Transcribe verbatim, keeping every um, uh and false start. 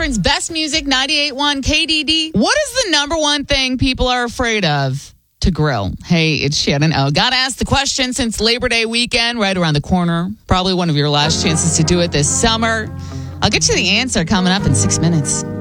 Akron's best music, ninety-eight point one K D D. What is the number one thing people are afraid of to grill? Hey, it's Shannon O. Gotta ask the question since Labor Day weekend, right around the corner. Probably one of your last chances to do it this summer. I'll get you the answer coming up in six minutes.